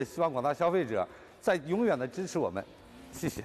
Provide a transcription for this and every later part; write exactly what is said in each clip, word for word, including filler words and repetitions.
希望广大消费者在永远的支持我们，谢谢。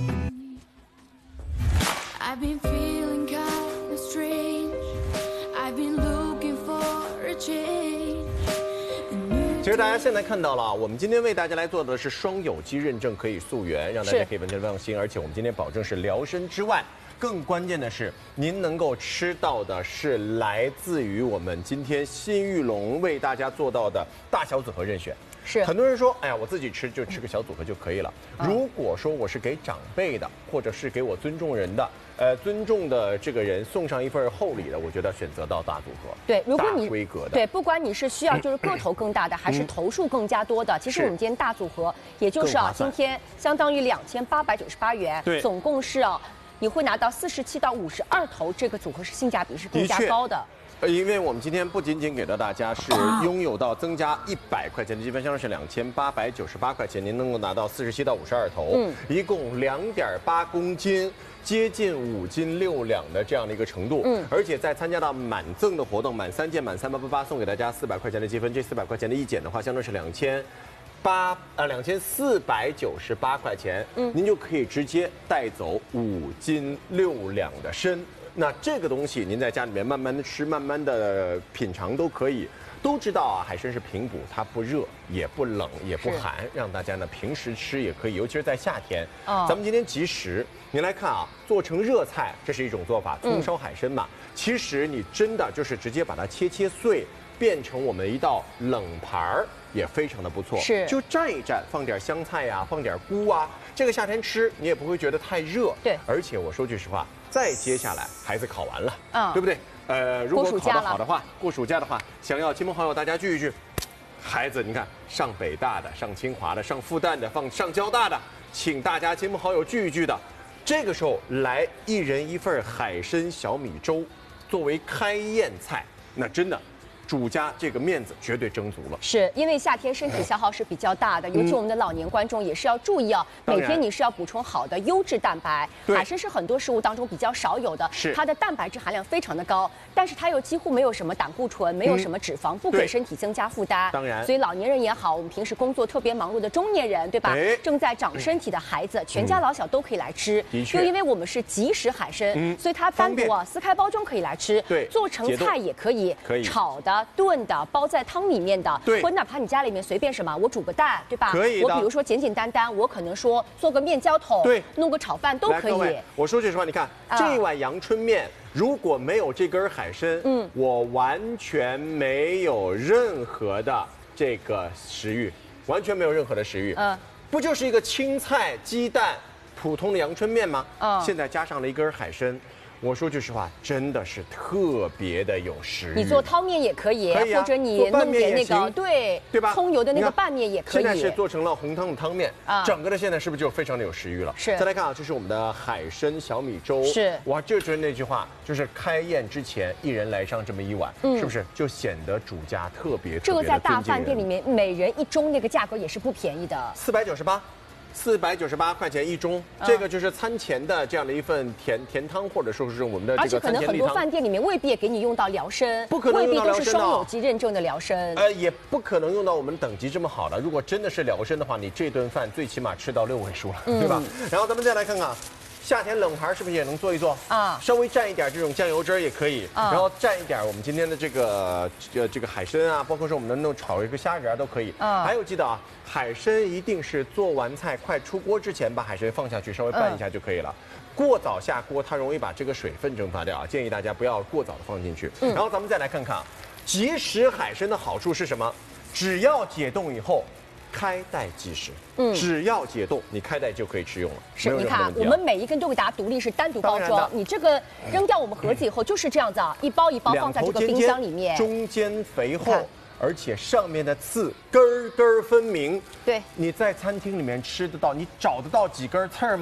I've been feeling kind of strange. I've been looking for a change. 其实大家现在看到了，我们今天为大家来做的是双有机认证，可以溯源，让大家可以完全放心。而且我们今天保证是疗身之外，更关键的是，您能够吃到的是来自于我们今天新玉龙为大家做到的大小组合任选。 是很多人说，哎呀，我自己吃就吃个小组合就可以了。嗯、如果说我是给长辈的，或者是给我尊重人的，呃，尊重的这个人送上一份厚礼的，我觉得选择到大组合。 对，如果你大规格的， 对，不管你是需要就是个头更大的，还是头数更加多的，其实我们今天大组合，也就是啊，今天相当于两千八百九十八元， 对， 总共是啊，你会拿到四十七到五十二头，这个组合是性价比是更加高的。 呃，因为我们今天不仅仅给到大家是拥有到增加一百块钱的积分，相当是两千八百九十八块钱，您能够拿到四十七到五十二头，嗯，一共两点八公斤，接近五斤六两的这样的一个程度，嗯，而且在参加到满赠的活动，满三件满三八八八送给大家四百块钱的积分，这四百块钱的一减的话，相当是两千八呃两千四百九十八块钱，嗯，您就可以直接带走五斤六两的参。 那这个东西您在家里面慢慢的吃，慢慢的品尝都可以。都知道啊，海参是平补，它不热也不冷也不寒，让大家呢平时吃也可以，尤其是在夏天。哦，咱们今天即食，您来看啊，做成热菜，这是一种做法，葱烧海参嘛。嗯、其实你真的就是直接把它切切碎，变成我们一道冷盘儿。 也非常的不错， 是就蘸一蘸，放点香菜呀、啊，放点菇啊，这个夏天吃你也不会觉得太热。 对， 而且我说句实话，再接下来孩子考完了，嗯，对不对？呃，如果考得好的话，过暑假的话，想要亲朋好友大家聚一聚，孩子你看上北大的、上清华的、上复旦的、放上交大的，请大家亲朋好友聚一聚的，这个时候来一人一份海参小米粥，作为开宴菜，那真的。 主家这个面子绝对争足了， 是因为夏天身体消耗是比较大的，尤其我们的老年观众也是要注意啊，每天你是要补充好的优质蛋白。海参是很多食物当中比较少有的， 是它的蛋白质含量非常的高，但是它又几乎没有什么胆固醇，没有什么脂肪，不给身体增加负担。 当然， 所以老年人也好，我们平时工作特别忙碌的中年人，对吧？正在长身体的孩子，全家老小都可以来吃。 的确， 又因为我们是即食海参，所以它单独啊撕开包装可以来吃， 对， 做成菜也可以， 可以炒的、炖的。 包在汤里面的， 对， 或者哪怕你家里面随便什么，我煮个蛋，对吧？ 可以我比如说简简单单，我可能说做个面浇头， 对， 弄个炒饭都可以。 我说句实话，你看、啊、这碗阳春面，如果没有这根海参，嗯，我完全没有任何的这个食欲，完全没有任何的食欲。嗯，不就是一个青菜、鸡蛋、普通的阳春面吗？嗯，现在加上了一根海参。 我说句实话，真的是特别的有食欲。 你做汤面也可以， 可以啊、 或者你弄点那个对对吧？ 葱油的那个拌面也可以。 现在是做成了红汤的汤面啊，整个的现在是不是就非常的有食欲了？ 是。 再来看啊，这是我们的海参小米粥。 是。 哇，这就是那句话，就是开宴之前一人来上这么一碗，嗯、是不是就显得主家特别特别的这个在大饭店里面，每人一盅那个价格也是不便宜的， 四百九十八。 四百九十八块钱一盅，嗯、这个就是餐前的这样的一份甜甜汤，或者说是我们的这个餐前例汤。而且可能很多饭店里面未必也给你用到辽参， 不可能用到辽参的， 未必都是双有机认证的辽参。 呃，也不可能用到我们等级这么好的。如果真的是辽参的话，你这顿饭最起码吃到六位数了，嗯、对吧？然后咱们再来看看。 夏天冷盘是不是也能做一做啊？稍微蘸一点这种酱油汁儿也可以，啊、然后蘸一点我们今天的这个呃这个海参啊，包括说我们的弄炒一个虾仁都可以。啊，还有记得啊，海参一定是做完菜快出锅之前把海参放下去，稍微拌一下就可以了。嗯、过早下锅，它容易把这个水分蒸发掉啊，建议大家不要过早的放进去。嗯、然后咱们再来看看啊，即食海参的好处是什么？只要解冻以后。 开袋即食，嗯，只要解冻，你开袋就可以吃用了。 是，你看，我们每一根都给大家独立是单独包装，你这个扔掉我们盒子以后就是这样子啊，一包一包放在这个冰箱里面， 中间肥厚，而且上面的刺根儿根儿分明。 对， 你在餐厅里面吃得到，你找得到几根刺儿吗？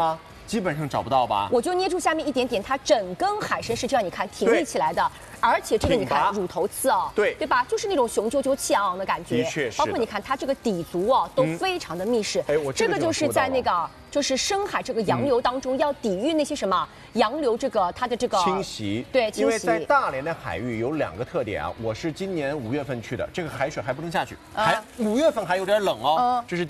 基本上找不到吧？ 我就捏住下面一点点，它整根海参是这样，你看挺立起来的，而且这个你看乳头刺哦， 对对吧？就是那种雄赳赳气昂昂的感觉， 的确是。 包括你看它这个底足哦，都非常的密实。 哎，我这个就是在那个就是深海这个洋流当中要抵御那些什么洋流这个它的这个侵袭， 对，侵袭。 因为在大连的海域有两个特点啊，我是今年五月份去的，这个海水还不能下去，还五月份还有点冷哦，这是。